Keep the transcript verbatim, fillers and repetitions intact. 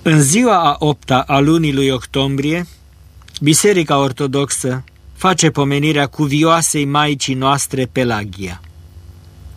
În ziua a opta a lunii lui octombrie, Biserica Ortodoxă face pomenirea cuvioasei Maicii noastre Pelagia.